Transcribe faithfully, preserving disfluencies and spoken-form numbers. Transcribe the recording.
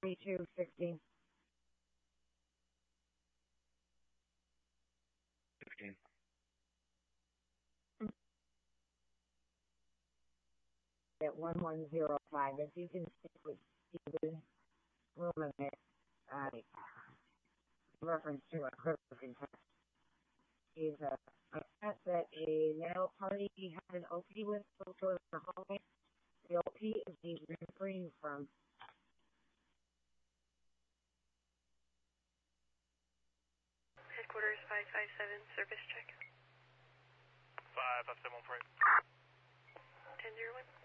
forty-two sixteen. Sixteen. At one one zero five. If you can stick with Stephen Ruman, uh, reference to a Christian text. He's uh, upset that a male party he had an O P with spoke to him in the hallway. The O P is he's refraining from. Headquarters five five seven, service check. five five seven one four eight. ten zero one.